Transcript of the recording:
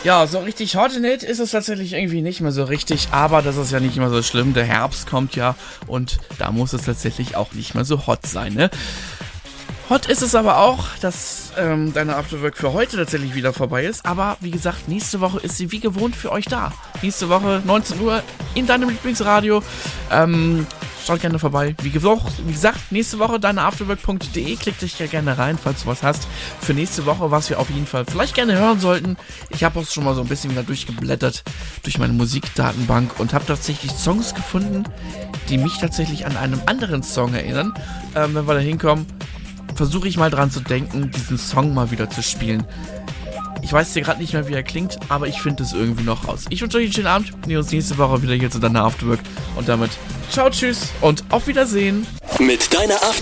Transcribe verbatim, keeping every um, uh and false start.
Ja, so richtig hot in it ist es tatsächlich irgendwie nicht mehr so richtig, aber das ist ja nicht immer so schlimm. Der Herbst kommt ja und da muss es tatsächlich auch nicht mehr so hot sein, ne? Hot ist es aber auch, dass ähm, deine Afterwork für heute tatsächlich wieder vorbei ist. Aber wie gesagt, nächste Woche ist sie wie gewohnt für euch da. Nächste Woche neunzehn Uhr in deinem Lieblingsradio. Ähm, schaut gerne vorbei. Wie, ge- wie gesagt, nächste Woche deine afterwork punkt de. Klickt dich ja gerne rein, falls du was hast. Für nächste Woche, was wir auf jeden Fall vielleicht gerne hören sollten. Ich habe auch schon mal so ein bisschen wieder durchgeblättert durch meine Musikdatenbank und habe tatsächlich Songs gefunden, die mich tatsächlich an einen anderen Song erinnern. Ähm, wenn wir da hinkommen, versuche ich mal dran zu denken, diesen Song mal wieder zu spielen. Ich weiß dir gerade nicht mehr, wie er klingt, aber ich finde es irgendwie noch raus. Ich wünsche euch einen schönen Abend. Wir sehen uns nächste Woche wieder hier zu deiner Afterwork. Und damit ciao, tschüss und auf Wiedersehen. Mit deiner Afterwork